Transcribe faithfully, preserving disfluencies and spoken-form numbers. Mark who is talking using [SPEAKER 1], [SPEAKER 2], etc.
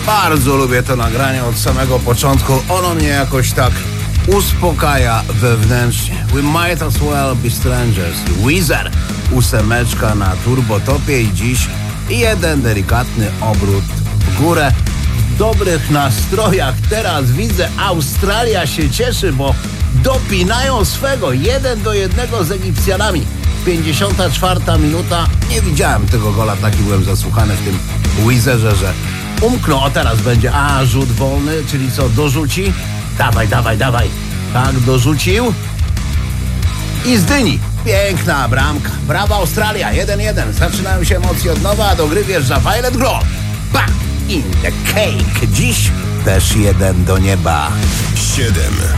[SPEAKER 1] Bardzo lubię to nagranie od samego początku. Ono mnie jakoś tak uspokaja wewnętrznie. We might as well be strangers. Weezer, ósemeczka na turbotopie i dziś jeden delikatny obrót w górę. W dobrych nastrojach teraz widzę, Australia się cieszy, bo dopinają swego jeden do jednego z Egipcjanami. pięćdziesiąta czwarta minuta. Nie widziałem tego gola, taki byłem zasłuchany w tym Weezerze, że umknął. O, teraz będzie, a rzut wolny, czyli co, dorzuci? Dawaj, dawaj, dawaj. Tak, dorzucił. I z dyni. Piękna bramka. Brawa Australia, jeden jeden. Zaczynają się emocje od nowa, a do gry wjeżdża Violet Grohl. Back in the cake. Dziś też jeden do nieba.
[SPEAKER 2] siedem.